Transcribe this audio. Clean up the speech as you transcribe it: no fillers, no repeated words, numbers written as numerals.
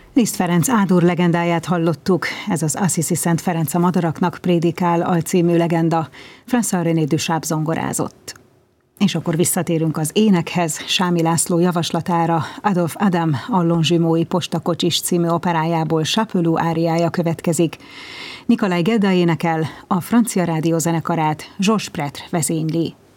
Liszt Ferenc Ádur legendáját hallottuk, ez az Assisi Szent Ferenc a madaraknak prédikál alcímű legenda. François René Duchaps zongorázott. És akkor visszatérünk az énekhez, Sámi László javaslatára. Adolphe Adam a Longjumeau-i Postakocsis című operájából Chapeloud áriája következik. Nikolaj Gedda énekel, a francia rádiózenekarát Georges Pretre vezényli.